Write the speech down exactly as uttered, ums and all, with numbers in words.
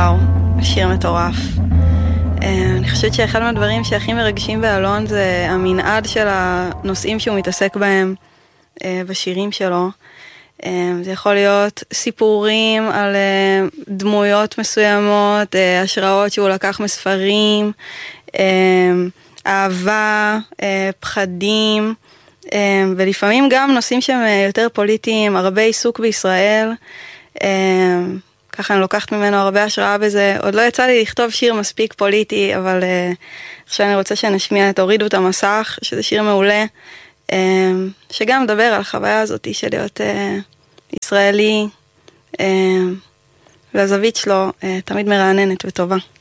וואו, שיר מטורף. אני חושבת שאחד מהדברים שהכי מרגשים באלון זה המנעד של הנושאים שהוא מתעסק בהם בשירים שלו. זה יכול להיות סיפורים על דמויות מסוימות, השראות שהוא לקח מספרים, אהבה, פחדים, ולפעמים גם נושאים שהם יותר פוליטיים, הרבה עיסוק בישראל. ככה אני לוקחת ממנו הרבה השראה בזה. עוד לא יצא לי לכתוב שיר מספיק פוליטי, אבל עכשיו אני רוצה שנשמיע את הורידו את המסך, שזה שיר מעולה, שגם מדבר על החוויה הזאת של להיות ישראלי, והזווית שלו תמיד מרעננת וטובה.